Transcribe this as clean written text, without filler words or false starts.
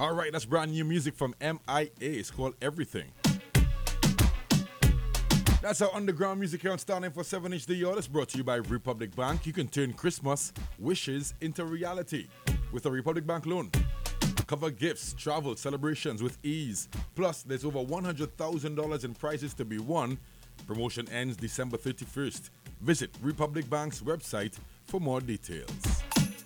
All right, that's brand new music from MIA. It's called Everything. That's our underground music here on Star 947 HD. That's brought to you by Republic Bank. You can turn Christmas wishes into reality with a Republic Bank loan. Cover gifts, travel, celebrations with ease. Plus, there's over $100,000 in prizes to be won. Promotion ends December 31st. Visit Republic Bank's website for more details.